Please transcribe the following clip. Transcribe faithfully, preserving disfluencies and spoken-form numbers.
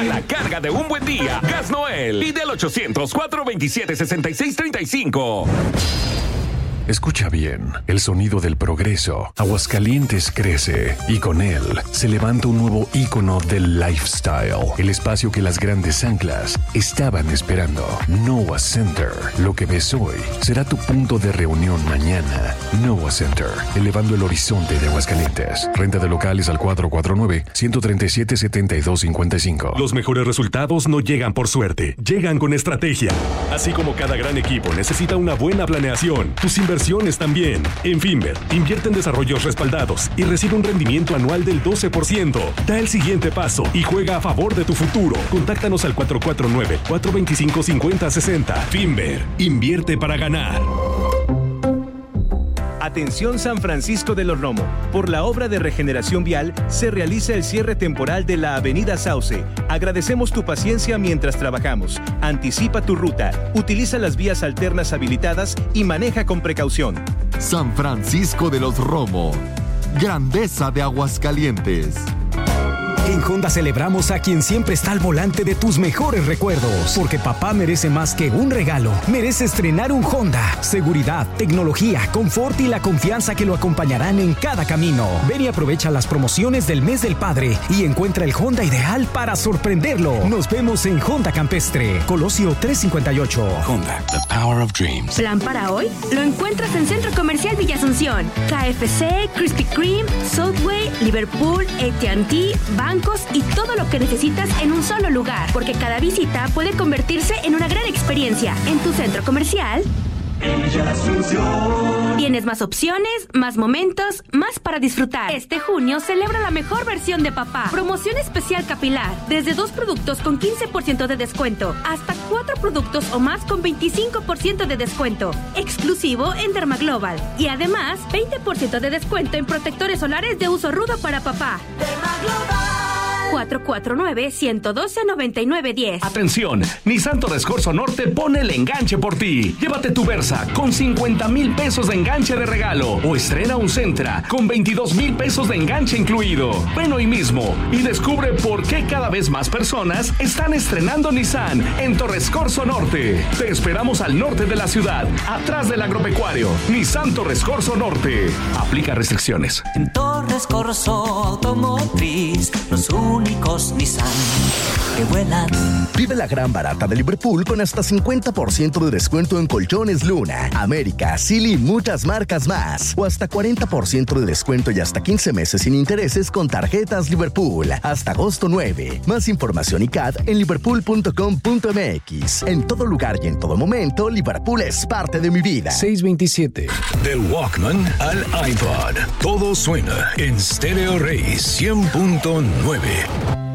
A la carga de un buen día. Gas Noel. Pide al ochocientos, cuatrocientos veintisiete, sesenta y seis treinta y cinco. Escucha bien, el sonido del progreso. Aguascalientes crece y con él se levanta un nuevo ícono del lifestyle. El espacio que las grandes anclas estaban esperando. Noah Center. Lo que ves hoy será tu punto de reunión mañana. Noah Center, elevando el horizonte de Aguascalientes. Renta de locales al cuatro cuatro nueve, uno tres siete, siete dos cinco cinco. Los mejores resultados no llegan por suerte, llegan con estrategia. Así como cada gran equipo necesita una buena planeación, tus inversiones también. En Finver, invierte en desarrollos respaldados y recibe un rendimiento anual del doce por ciento. Da el siguiente paso y juega a favor de tu futuro. Contáctanos al cuatro cuatro nueve, cuatro dos cinco, cinco cero seis cero. Finver, invierte para ganar. Atención San Francisco de los Romo. Por la obra de regeneración vial se realiza el cierre temporal de la Avenida Sauce. Agradecemos tu paciencia mientras trabajamos. Anticipa tu ruta, utiliza las vías alternas habilitadas y maneja con precaución. San Francisco de los Romo. Grandeza de Aguascalientes. En Honda celebramos a quien siempre está al volante de tus mejores recuerdos. Porque papá merece más que un regalo. Merece estrenar un Honda. Seguridad, tecnología, confort y la confianza que lo acompañarán en cada camino. Ven y aprovecha las promociones del mes del padre y encuentra el Honda ideal para sorprenderlo. Nos vemos en Honda Campestre, Colosio trescientos cincuenta y ocho. Honda, the power of dreams. ¿Plan para hoy? Lo encuentras en Centro Comercial Villa Asunción. K F C, Krispy Kreme, Subway, Liverpool, A T and T, bancos y todo lo que necesitas en un solo lugar, porque cada visita puede convertirse en una gran experiencia. En tu centro comercial tienes más opciones, más momentos, más para disfrutar. Este junio celebra la mejor versión de papá. Promoción especial capilar. Desde dos productos con quince por ciento de descuento hasta cuatro productos o más con veinticinco por ciento de descuento. Exclusivo en Dermaglobal. Y además, veinte por ciento de descuento en protectores solares de uso rudo para papá. Dermaglobal. cuatro cuatro nueve, uno uno dos, nueve nueve uno cero. Atención, Nissan Torres Corso Norte pone el enganche por ti. Llévate tu Versa con cincuenta mil pesos de enganche de regalo o estrena un Sentra con veintidós mil pesos de enganche incluido. Ven hoy mismo y descubre por qué cada vez más personas están estrenando Nissan en Torres Corso Norte. Te esperamos al norte de la ciudad, atrás del agropecuario. Nissan Torres Corso Norte. Aplica restricciones. En Torres Corso Automotriz, los únicos Nissan que vuelan. Vive la gran barata de Liverpool con hasta cincuenta por ciento de descuento en colchones Luna, América, Silly y muchas marcas más. O hasta cuarenta por ciento de descuento y hasta quince meses sin intereses con tarjetas Liverpool. Hasta agosto nueve. Más información y C A D en liverpool punto com punto m x. En todo lugar y en todo momento, Liverpool es parte de mi vida. seiscientos veintisiete. Del Walkman al iPod. Todo suena en Stereo Rey cien punto nueve.